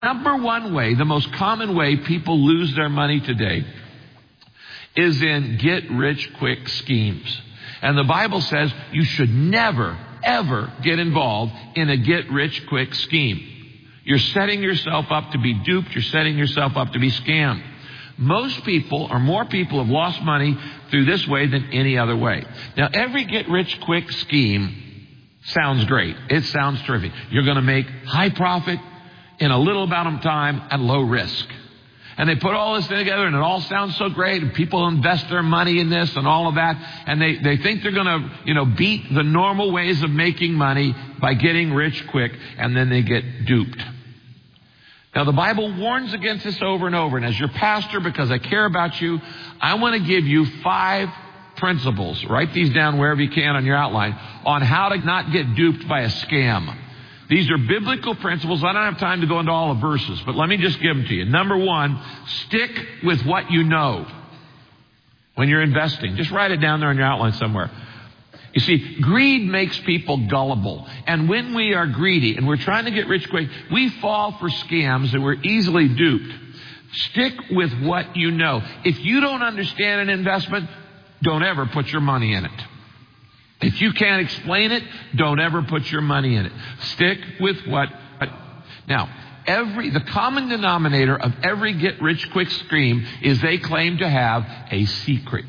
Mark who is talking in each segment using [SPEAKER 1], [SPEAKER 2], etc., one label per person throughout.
[SPEAKER 1] Number one way, the most common way people lose their money today is in get-rich-quick schemes. And the Bible says you should never, ever get involved in a get-rich-quick scheme. You're setting yourself up to be duped. You're setting yourself up to be scammed. Most people, or more people, have lost money through this way than any other way. Now, every get-rich-quick scheme sounds great. It sounds terrific. You're going to make high profit in a little amount of time at low risk. And they put all this together, and it all sounds so great, and people invest their money in this and all of that, and they think they're going to, beat the normal ways of making money by getting rich quick, and then they get duped. Now, the Bible warns against this over and over, and as your pastor, because I care about you, I want to give you 5 principles. Write these down wherever you can on your outline on how to not get duped by a scam. These are biblical principles. I don't have time to go into all the verses, but let me just give them to you. Number 1, stick with what you know when you're investing. Just write it down there on your outline somewhere. You see, greed makes people gullible. And when we are greedy and we're trying to get rich quick, we fall for scams and we're easily duped. Stick with what you know. If you don't understand an investment, don't ever put your money in it. If you can't explain it, don't ever put your money in it. Stick with what. Now, the common denominator of every get-rich-quick scheme is they claim to have a secret.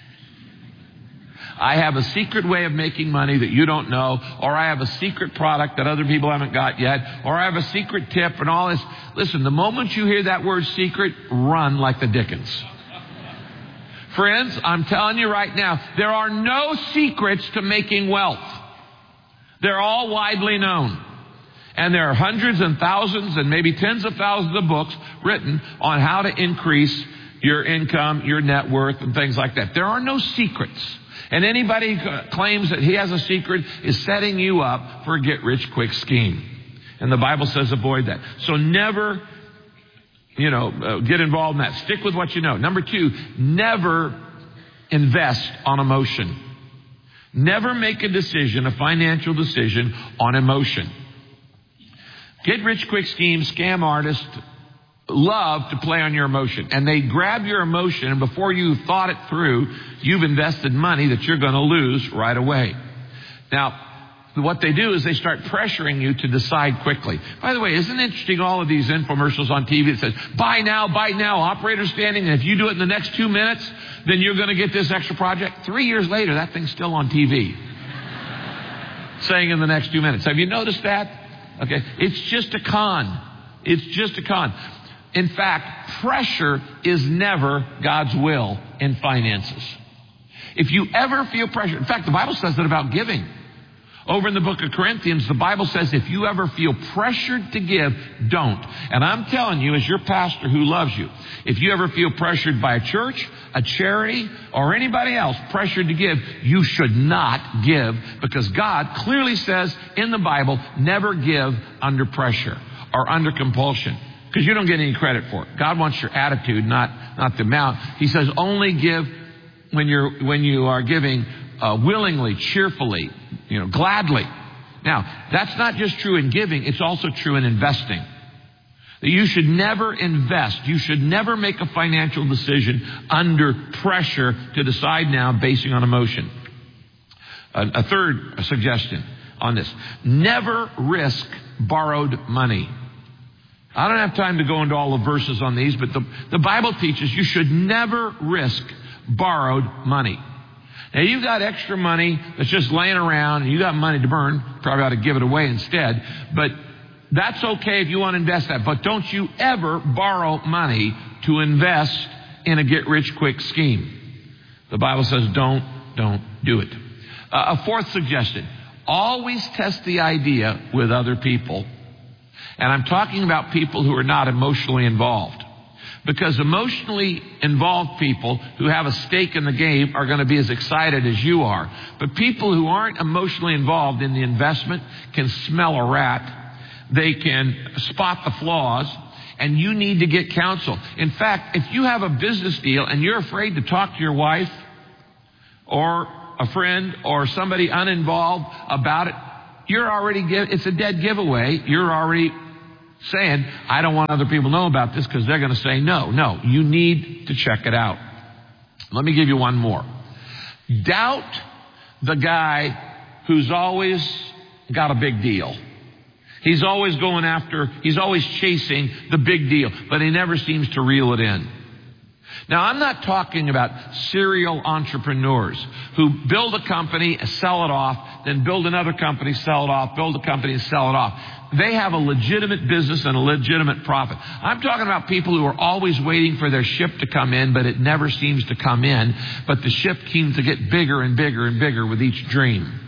[SPEAKER 1] I have a secret way of making money that you don't know, or I have a secret product that other people haven't got yet, or I have a secret tip and all this. Listen, the moment you hear that word secret, run like the dickens. Friends, I'm telling you right now, there are no secrets to making wealth. They're all widely known. And there are hundreds and thousands and maybe tens of thousands of books written on how to increase your income, your net worth, and things like that. There are no secrets. And anybody who claims that he has a secret is setting you up for a get-rich-quick scheme. And the Bible says avoid that. So never get involved in that. Stick with what you know. Number 2, never invest on emotion. Never make a decision, a financial decision, on emotion. Get-rich-quick schemes, scam artists love to play on your emotion. And they grab your emotion, and before you've thought it through, you've invested money that you're going to lose right away. Now, what they do is they start pressuring you to decide quickly. By the way, isn't it interesting all of these infomercials on TV that says, buy now, operator standing, and if you do it in the next 2 minutes, then you're going to get this extra project. 3 years later, that thing's still on TV. Saying in the next 2 minutes. Have you noticed that? Okay. It's just a con. It's just a con. In fact, pressure is never God's will in finances. If you ever feel pressure, in fact, the Bible says that about giving. Over in the book of Corinthians, the Bible says if you ever feel pressured to give, don't. And I'm telling you, as your pastor who loves you, if you ever feel pressured by a church, a charity, or anybody else pressured to give, you should not give, because God clearly says in the Bible, never give under pressure or under compulsion, because you don't get any credit for it. God wants your attitude, not the amount. He says only give when you are giving willingly, cheerfully, gladly. Now, that's not just true in giving, it's also true in investing. You should never invest. You should never make a financial decision under pressure to decide now basing on emotion. A third suggestion on this. Never risk borrowed money. I don't have time to go into all the verses on these, but the Bible teaches you should never risk borrowed money. Now, you've got extra money that's just laying around, and you got money to burn. Probably ought to give it away instead. But that's okay if you want to invest that. But don't you ever borrow money to invest in a get-rich-quick scheme. The Bible says don't do it. A fourth suggestion. Always test the idea with other people. And I'm talking about people who are not emotionally involved. Because emotionally involved people who have a stake in the game are going to be as excited as you are. But people who aren't emotionally involved in the investment can smell a rat. They can spot the flaws, and you need to get counsel. In fact, if you have a business deal and you're afraid to talk to your wife or a friend or somebody uninvolved about it, it's a dead giveaway. You're already saying, I don't want other people to know about this because they're going to say no. No, you need to check it out. Let me give you one more. Doubt the guy who's always got a big deal. He's always he's always chasing the big deal, but he never seems to reel it in. Now, I'm not talking about serial entrepreneurs who build a company, sell it off, then build another company, sell it off, build a company, and sell it off. They have a legitimate business and a legitimate profit. I'm talking about people who are always waiting for their ship to come in, but it never seems to come in. But the ship seems to get bigger and bigger and bigger with each dream.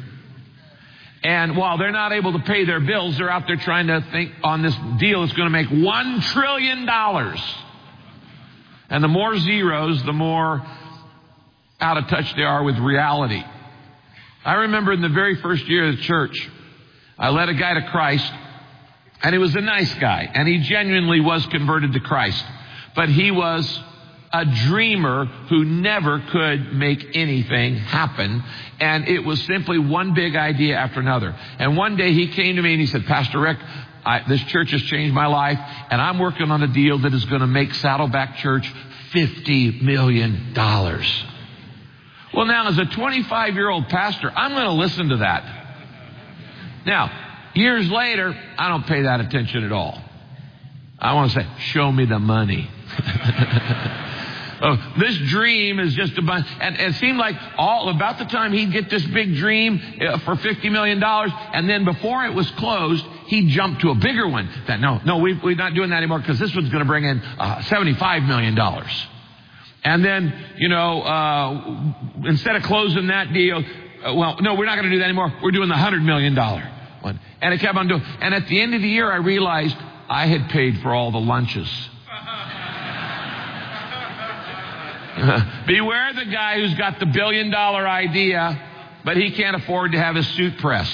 [SPEAKER 1] And while they're not able to pay their bills, they're out there trying to think on this deal that's going to make $1 trillion. And the more zeros, the more out of touch they are with reality. I remember in the very first year of the church, I led a guy to Christ, and he was a nice guy, and he genuinely was converted to Christ. But he was a dreamer who never could make anything happen, and it was simply one big idea after another. And one day he came to me and he said, Pastor Rick, this church has changed my life, and I'm working on a deal that is going to make Saddleback Church $50 million. Well, now, as a 25-year-old pastor, I'm going to listen to that. Now, years later, I don't pay that attention at all. I want to say, show me the money. Oh, this dream is just a bunch. And it seemed like about the time he'd get this big dream for $50 million, and then before it was closed, he jumped to a bigger one. That we're not doing that anymore because this one's going to bring in $75 million. And then, instead of closing that deal, we're not going to do that anymore. We're doing the $100 million one. And it kept on doing. And at the end of the year, I realized I had paid for all the lunches. Beware the guy who's got the $1 billion idea, but he can't afford to have his suit pressed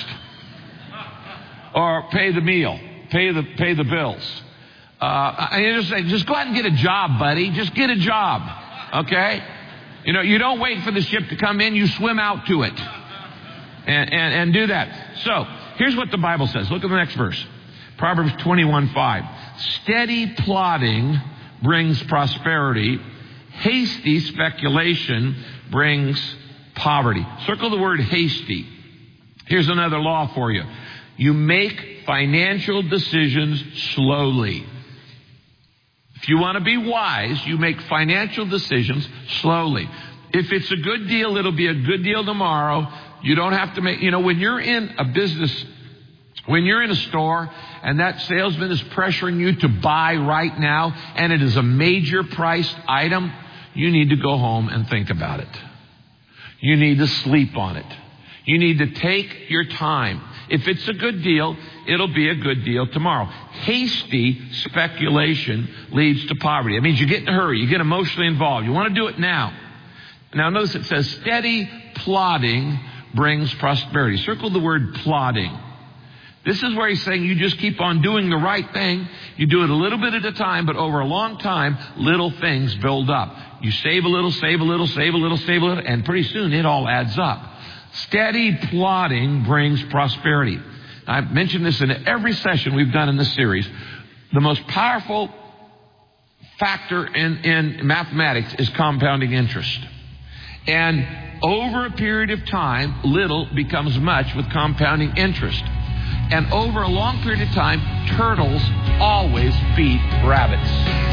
[SPEAKER 1] or pay the meal, pay the bills. I just say, just go out and get a job, buddy. Just get a job, okay? You don't wait for the ship to come in. You swim out to it and do that. So here's what the Bible says. Look at the next verse. Proverbs 21:5. Steady plodding brings prosperity. Hasty speculation brings poverty. Circle the word hasty. Here's another law for you. You make financial decisions slowly. If you want to be wise, you make financial decisions slowly. If it's a good deal, it'll be a good deal tomorrow. You don't have to make, when you're in a business, when you're in a store and that salesman is pressuring you to buy right now and it is a major priced item, you need to go home and think about it. You need to sleep on it. You need to take your time. If it's a good deal, it'll be a good deal tomorrow. Hasty speculation leads to poverty. It means you get in a hurry. You get emotionally involved. You want to do it now. Now notice it says steady plodding brings prosperity. Circle the word plodding. This is where he's saying you just keep on doing the right thing. You do it a little bit at a time, but over a long time, little things build up. You save a little, save a little, save a little, save a little, and pretty soon it all adds up. Steady plodding brings prosperity. I've mentioned this in every session we've done in this series. The most powerful factor in mathematics is compounding interest. And over a period of time, little becomes much with compounding interest. And over a long period of time, turtles always beat rabbits.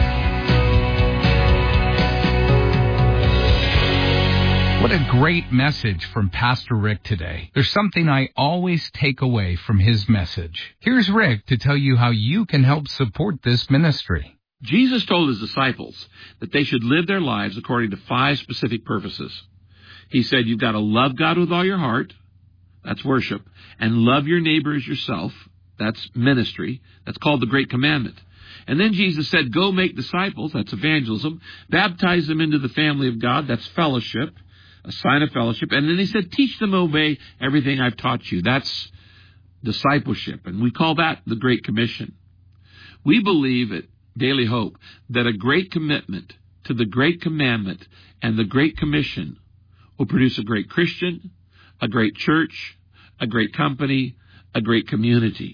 [SPEAKER 2] What a great message from Pastor Rick today. There's something I always take away from his message. Here's Rick to tell you how you can help support this ministry.
[SPEAKER 3] Jesus told his disciples that they should live their lives according to 5 specific purposes. He said, you've got to love God with all your heart. That's worship. And love your neighbor as yourself. That's ministry. That's called the Great Commandment. And then Jesus said, go make disciples. That's evangelism. Baptize them into the family of God. That's fellowship, a sign of fellowship. And then he said, teach them to obey everything I've taught you. That's discipleship. And we call that the Great Commission. We believe at Daily Hope that a great commitment to the Great Commandment and the Great Commission will produce a great Christian, a great church, a great company, a great community.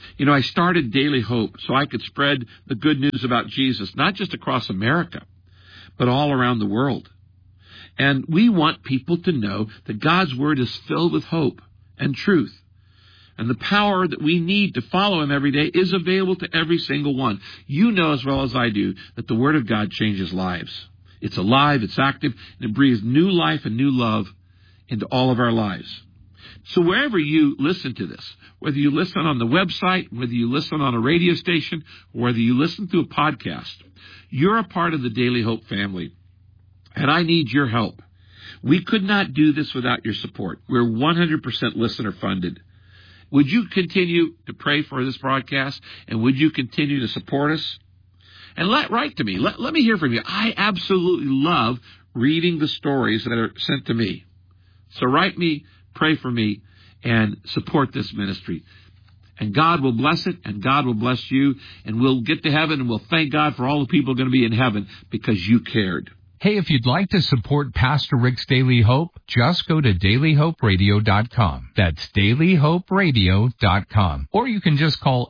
[SPEAKER 3] You know, I started Daily Hope so I could spread the good news about Jesus, not just across America, but all around the world. And we want people to know that God's Word is filled with hope and truth. And the power that we need to follow Him every day is available to every single one. You know as well as I do that the Word of God changes lives. It's alive, it's active, and it breathes new life and new love into all of our lives. So wherever you listen to this, whether you listen on the website, whether you listen on a radio station, or whether you listen to a podcast, you're a part of the Daily Hope family. And I need your help. We could not do this without your support. We're 100% listener funded. Would you continue to pray for this broadcast? And would you continue to support us? And write to me. Let me hear from you. I absolutely love reading the stories that are sent to me. So write me, pray for me, and support this ministry. And God will bless it, and God will bless you, and we'll get to heaven, and we'll thank God for all the people going to be in heaven because you cared.
[SPEAKER 2] Hey, if you'd like to support Pastor Rick's Daily Hope, just go to dailyhoperadio.com. That's dailyhoperadio.com. Or you can just call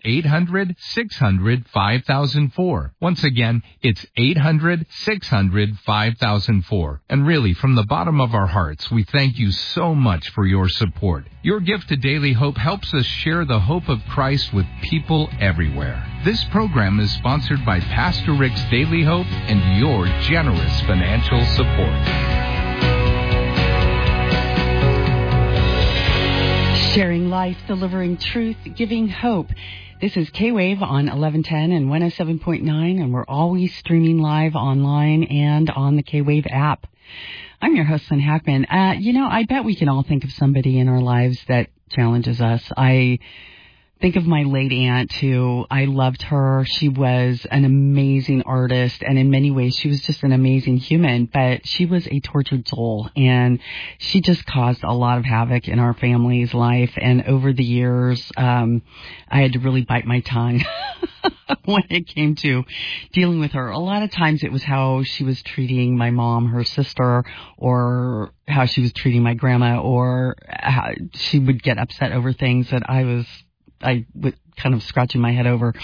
[SPEAKER 2] 800-600-5004. Once again, it's 800-600-5004. And really, from the bottom of our hearts, we thank you so much for your support. Your gift to Daily Hope helps us share the hope of Christ with people everywhere. This program is sponsored by Pastor Rick's Daily Hope and your generous financial support.
[SPEAKER 4] Sharing life, delivering truth, giving hope. This is K-Wave on 1110 and 107.9, and we're always streaming live online and on the K-Wave app. I'm your host, Lynn Hackman. I bet we can all think of somebody in our lives that challenges us. I think of my late aunt who I loved her. She was an amazing artist, and in many ways she was just an amazing human, but she was a tortured soul, and she just caused a lot of havoc in our family's life. And over the years, I had to really bite my tongue when it came to dealing with her. A lot of times it was how she was treating my mom, her sister, or how she was treating my grandma, or how she would get upset over things that I would kind of scratching my head over.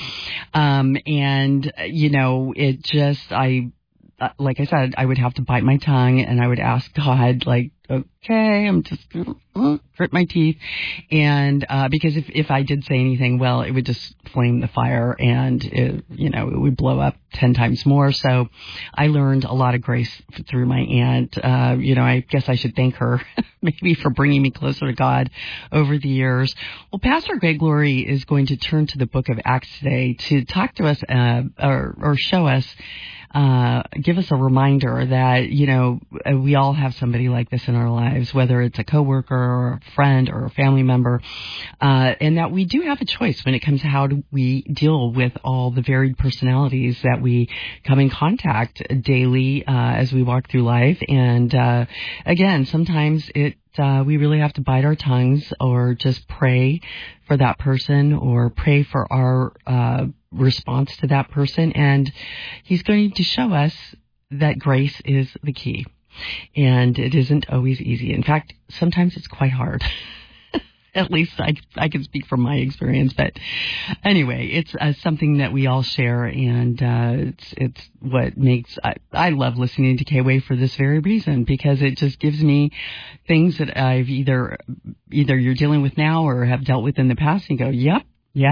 [SPEAKER 4] Like I said, I would have to bite my tongue, and I would ask God, like, okay, I'm just going to grit my teeth. And because if I did say anything, well, it would just flame the fire, and it would blow up 10 times more. So I learned a lot of grace through my aunt. I guess I should thank her maybe for bringing me closer to God over the years. Well, Pastor Greg Laurie is going to turn to the book of Acts today to talk to us or show us, give us a reminder that, we all have somebody like this in our lives, whether it's a coworker or a friend or a family member, and that we do have a choice when it comes to how do we deal with all the varied personalities that we come in contact daily as we walk through life. And again, sometimes we really have to bite our tongues or just pray for that person or pray for our response to that person. And he's going to show us that grace is the key. And it isn't always easy. In fact, sometimes it's quite hard. At least I can speak from my experience. But anyway, it's something that we all share, and it's what makes I love listening to K-Wave for this very reason, because it just gives me things that I've either you're dealing with now or have dealt with in the past, and you go, yep,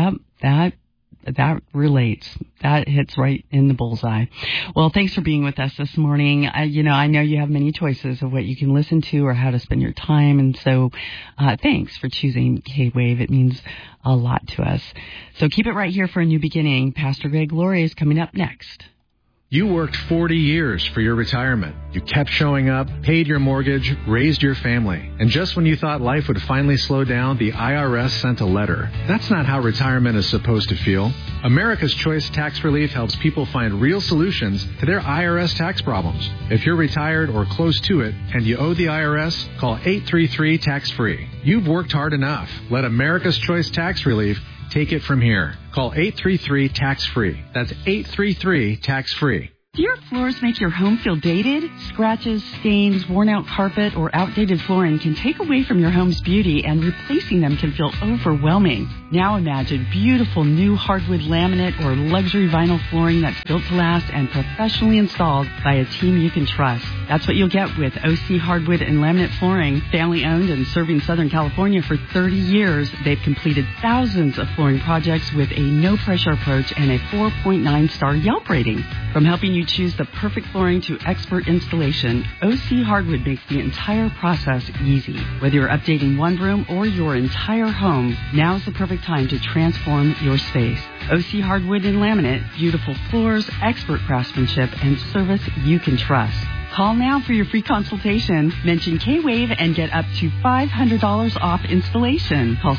[SPEAKER 4] that relates. That hits right in the bullseye. Well, thanks for being with us this morning. I know you have many choices of what you can listen to or how to spend your time. And so thanks for choosing K-Wave. It means a lot to us. So keep it right here for a new beginning. Pastor Greg Laurie is coming up next.
[SPEAKER 5] You worked 40 years for your retirement. You kept showing up, paid your mortgage, raised your family. And just when you thought life would finally slow down, the IRS sent a letter. That's not how retirement is supposed to feel. America's Choice Tax Relief helps people find real solutions to their IRS tax problems. If you're retired or close to it and you owe the IRS, call 833-TAX-FREE. You've worked hard enough. Let America's Choice Tax Relief take it from here. Call 833-TAX-FREE. That's 833-TAX-FREE.
[SPEAKER 4] Do your floors make your home feel dated? Scratches, stains, worn-out carpet, or outdated flooring can take away from your home's beauty, and replacing them can feel overwhelming. Now imagine beautiful new hardwood laminate or luxury vinyl flooring that's built to last and professionally installed by a team you can trust. That's what you'll get with OC Hardwood and Laminate Flooring. Family-owned and serving Southern California for 30 years, they've completed thousands of flooring projects with a no-pressure approach and a 4.9-star Yelp rating. From helping you choose the perfect flooring to expert installation, OC Hardwood makes the entire process easy. Whether you're updating one room or your entire home, now's the perfect time to transform your space. OC Hardwood and Laminate, beautiful floors, expert craftsmanship, and service you can trust. Call now for your free consultation. Mention K-Wave and get up to $500 off installation. Call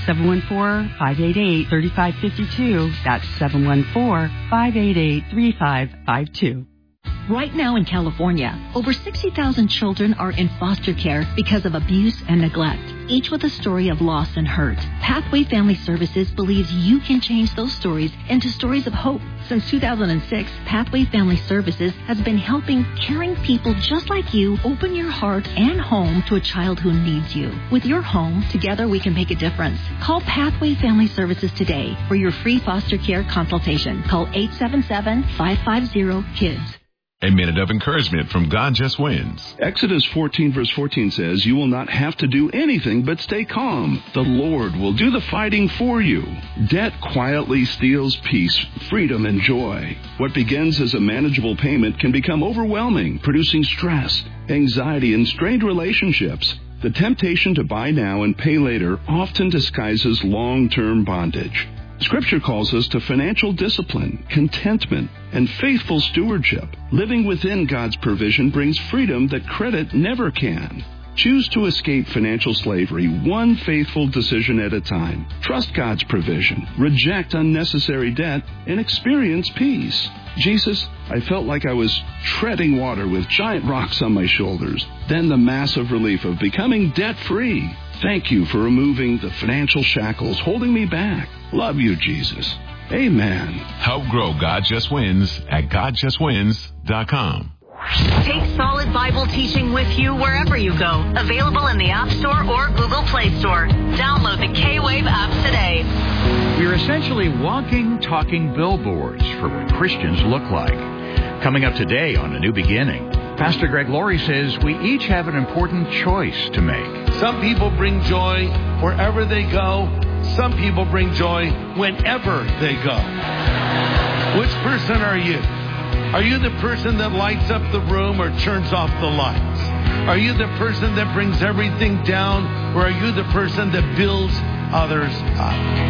[SPEAKER 4] 714-588-3552. That's 714-588-3552.
[SPEAKER 6] Right now in California, over 60,000 children are in foster care because of abuse and neglect, each with a story of loss and hurt. Pathway Family Services believes you can change those stories into stories of hope. Since 2006, Pathway Family Services has been helping caring people just like you open your heart and home to a child who needs you. With your home, together we can make a difference. Call Pathway Family Services today for your free foster care consultation. Call 877-550-KIDS.
[SPEAKER 7] A minute of encouragement from God Just Wins.
[SPEAKER 8] Exodus 14 verse 14 says, "You will not have to do anything but stay calm. The Lord will do the fighting for you." Debt quietly steals peace, freedom, and joy. What begins as a manageable payment can become overwhelming, producing stress, anxiety, and strained relationships. The temptation to buy now and pay later often disguises long-term bondage. Scripture calls us to financial discipline, contentment, and faithful stewardship. Living within God's provision brings freedom that credit never can. Choose to escape financial slavery one faithful decision at a time. Trust God's provision, reject unnecessary debt, and experience peace. Jesus, I felt like I was treading water with giant rocks on my shoulders. Then the massive relief of becoming debt-free. Thank you for removing the financial shackles holding me back. Love you, Jesus. Amen.
[SPEAKER 7] Help grow God Just Wins at GodJustWins.com.
[SPEAKER 9] Take solid Bible teaching with you wherever you go. Available in the App Store or Google Play Store. Download the K-Wave app today.
[SPEAKER 10] We're essentially walking, talking billboards for what Christians look like. Coming up today on A New Beginning, Pastor Greg Laurie says we each have an important choice to make.
[SPEAKER 11] Some people bring joy wherever they go. Some people bring joy whenever they go. Which person are you? Are you the person that lights up the room or turns off the lights? Are you the person that brings everything down, or are you the person that builds others up?